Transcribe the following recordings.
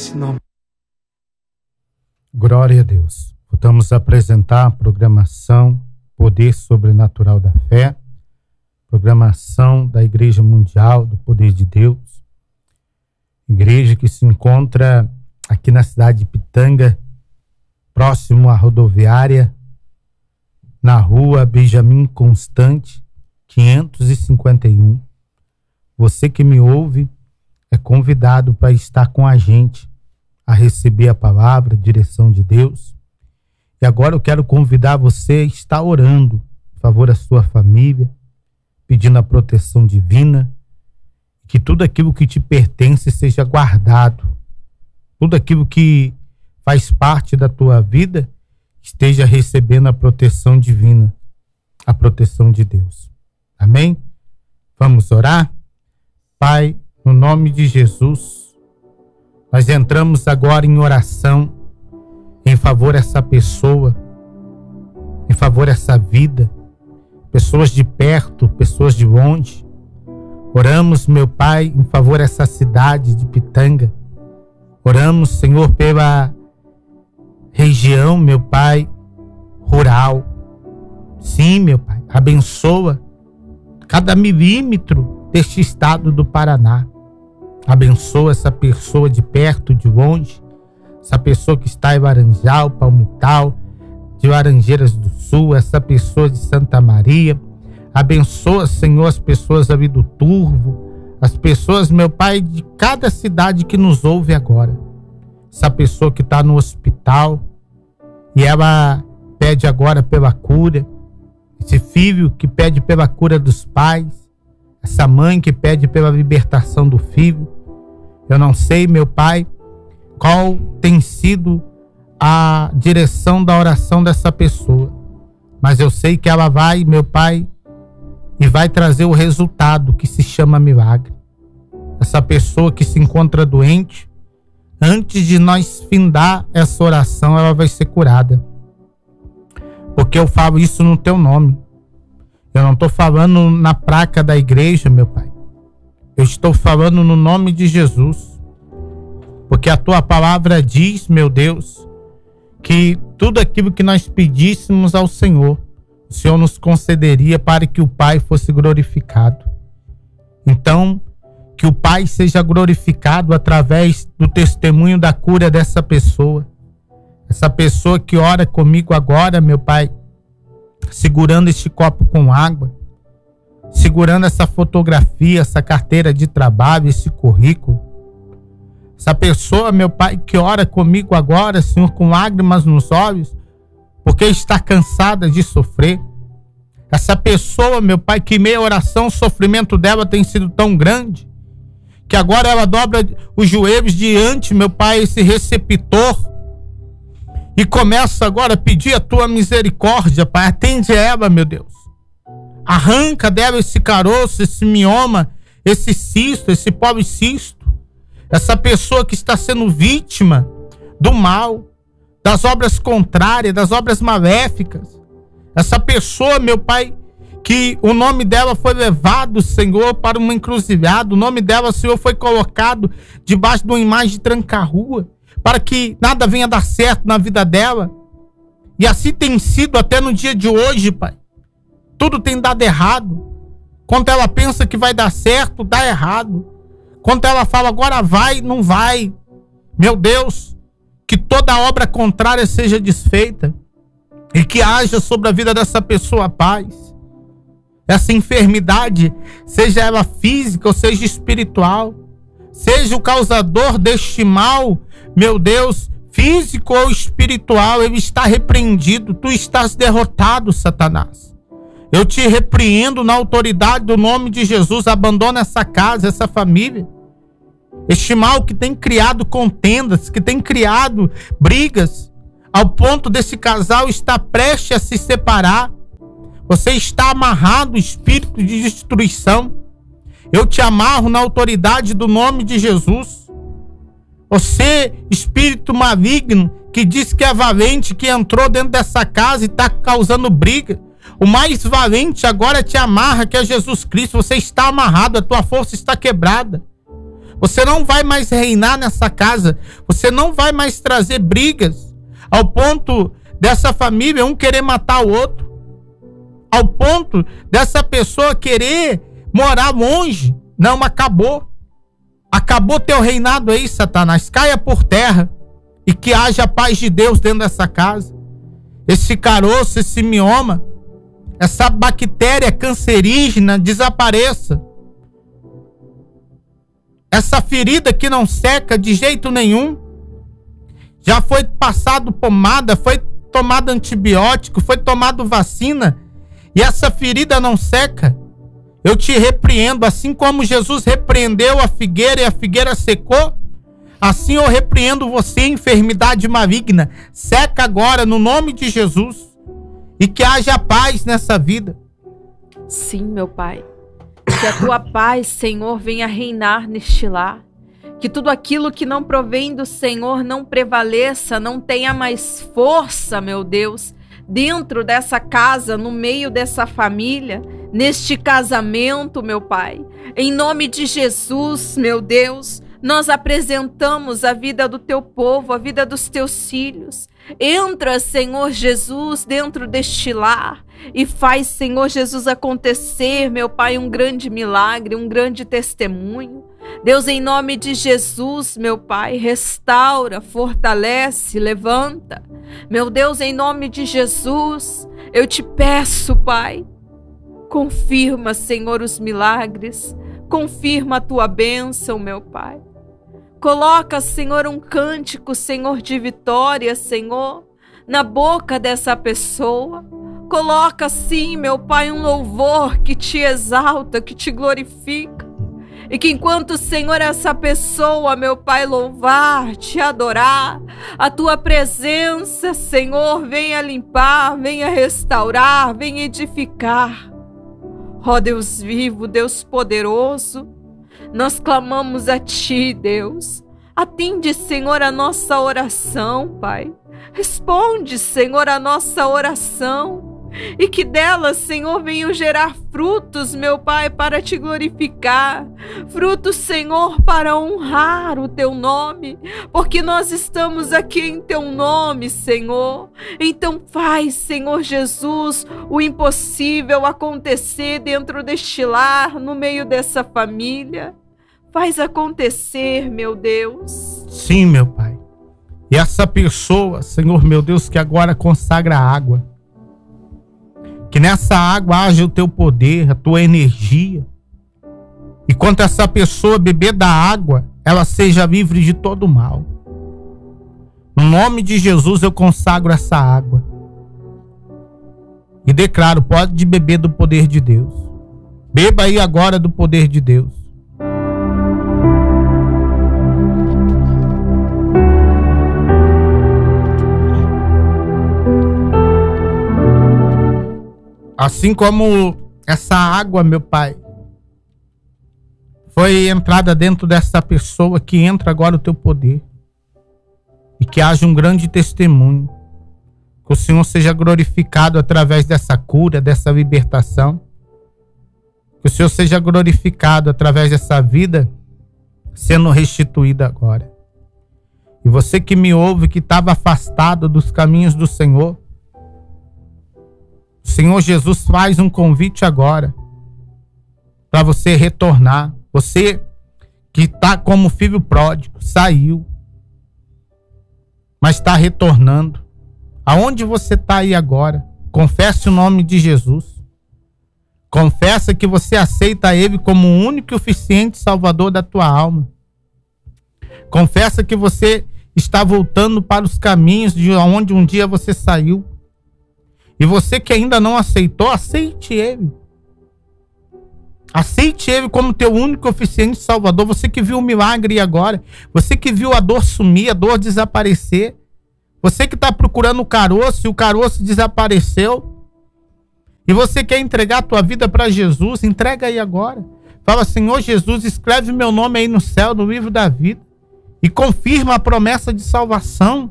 nesse nome. Glória a Deus. Voltamos a apresentar a programação Poder Sobrenatural da Fé, programação da Igreja Mundial do Poder de Deus, igreja que se encontra aqui na cidade de Pitanga, próximo à rodoviária, na rua Benjamin Constante, 551. Você que me ouve é convidado para estar com a gente, a receber a palavra, a direção de Deus. E agora eu quero convidar você a estar orando em favor da sua família, pedindo a proteção divina, que tudo aquilo que te pertence seja guardado, tudo aquilo que faz parte da tua vida esteja recebendo a proteção divina, a proteção de Deus. Amém? Vamos orar? Pai, no nome de Jesus, nós entramos agora em oração em favor dessa pessoa, em favor dessa vida, pessoas de perto, pessoas de longe. Oramos, meu Pai, em favor dessa cidade de Pitanga. Oramos, Senhor, pela região, meu Pai, rural. Sim, meu Pai, abençoa cada milímetro deste estado do Paraná. Abençoa essa pessoa de perto, de longe, essa pessoa que está em Laranjal, Palmital, de Laranjeiras do Sul, essa pessoa de Santa Maria. Abençoa, Senhor, as pessoas ali do Turvo, as pessoas, meu Pai, de cada cidade que nos ouve agora. Essa pessoa que está no hospital e ela pede agora pela cura, esse filho que pede pela cura dos pais, essa mãe que pede pela libertação do filho. Eu não sei, meu Pai, qual tem sido a direção da oração dessa pessoa, mas eu sei que ela vai, meu Pai, e vai trazer o resultado que se chama milagre. Essa pessoa que se encontra doente, antes de nós findar essa oração, ela vai ser curada. Porque eu falo isso no teu nome. Eu não estou falando na placa da igreja, meu Pai. Eu estou falando no nome de Jesus. Porque a tua palavra diz, meu Deus, que tudo aquilo que nós pedíssemos ao Senhor, o Senhor nos concederia para que o Pai fosse glorificado. Então, que o Pai seja glorificado através do testemunho da cura dessa pessoa. Essa pessoa que ora comigo agora, meu Pai, segurando este copo com água, segurando essa fotografia, essa carteira de trabalho, esse currículo. Essa pessoa, meu Pai, que ora comigo agora, Senhor, com lágrimas nos olhos, porque está cansada de sofrer. Essa pessoa, meu Pai, que meia oração, o sofrimento dela tem sido tão grande, que agora ela dobra os joelhos diante, meu Pai, esse receptor, e começa agora a pedir a tua misericórdia, Pai. Atende ela, meu Deus. Arranca dela esse caroço, esse mioma, esse cisto, esse policisto. Essa pessoa que está sendo vítima do mal, das obras contrárias, das obras maléficas. Essa pessoa, meu Pai, que o nome dela foi levado, Senhor, para uma encruzilhada. O nome dela, Senhor, foi colocado debaixo de uma imagem de tranca-rua, para que nada venha dar certo na vida dela. E assim tem sido até no dia de hoje, Pai. Tudo tem dado errado. Quando ela pensa que vai dar certo, dá errado. Quando ela fala agora vai, não vai. Meu Deus, que toda obra contrária seja desfeita e que haja sobre a vida dessa pessoa paz. Essa enfermidade, seja ela física ou seja espiritual, seja o causador deste mal, meu Deus, físico ou espiritual, ele está repreendido. Tu estás derrotado, Satanás. Eu te repreendo na autoridade do nome de Jesus. Abandona essa casa, essa família. Este mal que tem criado contendas, que tem criado brigas, ao ponto desse casal estar prestes a se separar. Você está amarrado, espírito de destruição. Eu te amarro na autoridade do nome de Jesus. Você, espírito maligno, que diz que é valente, que entrou dentro dessa casa e está causando briga. O mais valente agora te amarra, que é Jesus Cristo. Você está amarrado, a tua força está quebrada. Você não vai mais reinar nessa casa. Você não vai mais trazer brigas ao ponto dessa família um querer matar o outro, ao ponto dessa pessoa querer morar longe. Não, acabou. Acabou teu reinado aí, Satanás. Caia por terra e que haja a paz de Deus dentro dessa casa. Esse caroço, esse mioma, essa bactéria cancerígena desapareça. Essa ferida que não seca de jeito nenhum. Já foi passado pomada, foi tomado antibiótico, foi tomado vacina, e essa ferida não seca. Eu te repreendo, assim como Jesus repreendeu a figueira e a figueira secou, assim eu repreendo você, enfermidade maligna. Seca agora, no nome de Jesus, e que haja paz nessa vida. Sim, meu Pai. Que a tua paz, Senhor, venha reinar neste lar. Que tudo aquilo que não provém do Senhor não prevaleça, não tenha mais força, meu Deus, dentro dessa casa, no meio dessa família, neste casamento, meu Pai. Em nome de Jesus, meu Deus, nós apresentamos a vida do teu povo, a vida dos teus filhos. Entra, Senhor Jesus, dentro deste lar e faz, Senhor Jesus, acontecer, meu Pai, um grande milagre, um grande testemunho. Deus, em nome de Jesus, meu Pai, restaura, fortalece, levanta. Meu Deus, em nome de Jesus, eu te peço, Pai, confirma, Senhor, os milagres, confirma a tua bênção, meu Pai. Coloca, Senhor, um cântico, Senhor, de vitória, Senhor, na boca dessa pessoa. Coloca, sim, meu Pai, um louvor que te exalta, que te glorifica. E que enquanto, Senhor, essa pessoa, meu Pai, louvar, te adorar, a tua presença, Senhor, venha limpar, venha restaurar, venha edificar. Ó Deus vivo, Deus poderoso, nós clamamos a Ti, Deus. Atende, Senhor, a nossa oração, Pai. Responde, Senhor, a nossa oração. E que dela, Senhor, venham gerar frutos, meu Pai, para te glorificar. Frutos, Senhor, para honrar o teu nome. Porque nós estamos aqui em teu nome, Senhor. Então faz, Senhor Jesus, o impossível acontecer dentro deste lar, no meio dessa família. Faz acontecer, meu Deus. Sim, meu Pai. E essa pessoa, Senhor, meu Deus, que agora consagra a água. Que nessa água haja o teu poder, a tua energia. E quando essa pessoa beber da água, ela seja livre de todo mal. No nome de Jesus eu consagro essa água. E declaro, pode beber do poder de Deus. Beba aí agora do poder de Deus. Assim como essa água, meu Pai, foi entrada dentro dessa pessoa, que entra agora o teu poder. E que haja um grande testemunho. Que o Senhor seja glorificado através dessa cura, dessa libertação. Que o Senhor seja glorificado através dessa vida sendo restituída agora. E você que me ouve, que estava afastado dos caminhos do Senhor, o Senhor Jesus faz um convite agora para você retornar. Você que está como filho pródigo, saiu, mas está retornando. Aonde você está aí agora? Confesse o nome de Jesus. Confessa que você aceita Ele como o único e suficiente Salvador da tua alma. Confessa que você está voltando para os caminhos de onde um dia você saiu. E você que ainda não aceitou, aceite Ele. Aceite Ele como teu único e suficiente Salvador. Você que viu o milagre agora. Você que viu a dor sumir, a dor desaparecer. Você que está procurando o caroço e o caroço desapareceu. E você quer entregar a tua vida para Jesus, entrega aí agora. Fala, Senhor Jesus, escreve meu nome aí no céu, no livro da vida. E confirma a promessa de salvação.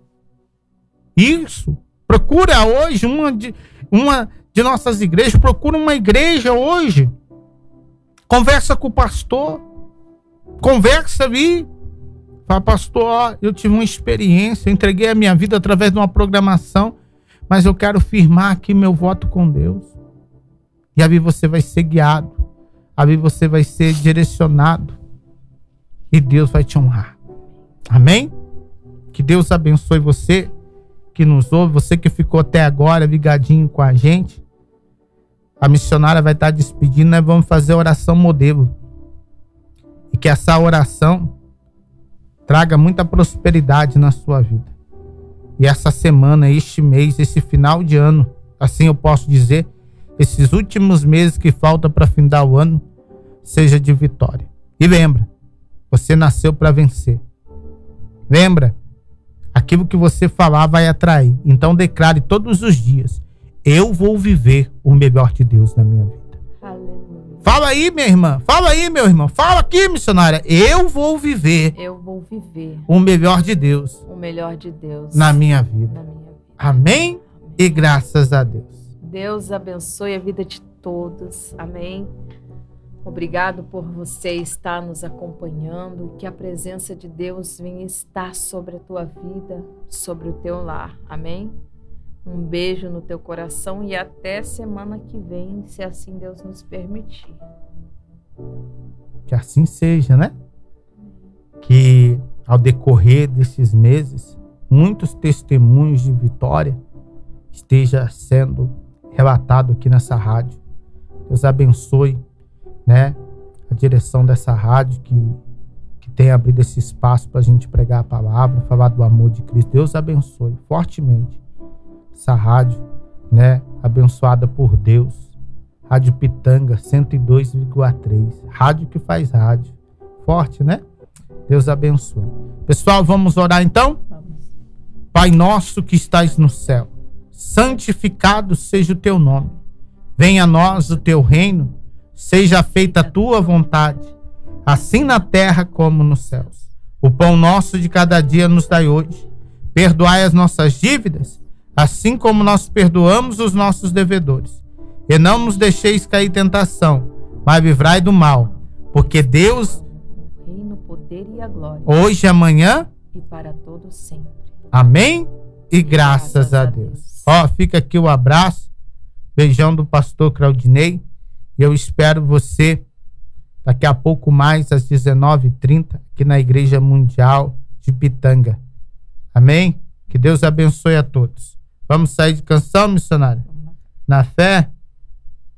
Isso. Procura hoje uma de nossas igrejas. Procura uma igreja hoje. Conversa com o pastor. Conversa ali. Fala, pastor, ó, eu tive uma experiência, eu entreguei a minha vida através de uma programação, mas eu quero firmar aqui meu voto com Deus. E ali você vai ser guiado, ali você vai ser direcionado e Deus vai te honrar. Amém? Que Deus abençoe você que nos ouve, você que ficou até agora ligadinho com a gente. A missionária vai estar despedindo, nós vamos fazer a oração modelo. E que essa oração traga muita prosperidade na sua vida. E essa semana, este mês, esse final de ano, assim eu posso dizer, esses últimos meses que faltam para findar o ano, seja de vitória. E lembra, você nasceu para vencer. Lembra, aquilo que você falar vai atrair. Então declare todos os dias, eu vou viver o melhor de Deus na minha vida. Aleluia. Fala aí, minha irmã. Fala aí, meu irmão. Fala aqui, missionária. Eu vou viver o melhor de Deus. O melhor de Deus na minha vida. Amém? E graças a Deus. Deus abençoe a vida de todos. Amém. Obrigado por você estar nos acompanhando. Que a presença de Deus venha estar sobre a tua vida, sobre o teu lar. Amém? Um beijo no teu coração e até semana que vem, se assim Deus nos permitir. Que assim seja, né? Que ao decorrer desses meses, muitos testemunhos de vitória esteja sendo relatado aqui nessa rádio. Deus abençoe, né, a direção dessa rádio que tem abrido esse espaço para a gente pregar a palavra, falar do amor de Cristo. Deus abençoe fortemente essa rádio, né, abençoada por Deus. Rádio Pitanga 102,3. Rádio que faz rádio. Forte, né? Deus abençoe. Pessoal, vamos orar então? Vamos. Pai nosso que estás no céu, santificado seja o teu nome. Venha a nós o teu reino. Seja feita a tua vontade, assim na terra como nos céus. O pão nosso de cada dia nos dai hoje. Perdoai as nossas dívidas, assim como nós perdoamos os nossos devedores. E não nos deixeis cair em tentação, mas livrai do mal. Porque Deus, o reino, o poder e a glória, hoje e amanhã, e para todos sempre. Amém? E graças a Deus. Ó, fica aqui o abraço. Beijão do pastor Claudinei. E eu espero você daqui a pouco mais, às 19h30, aqui na Igreja Mundial de Pitanga. Amém? Que Deus abençoe a todos. Vamos sair de canção, missionário? Na fé?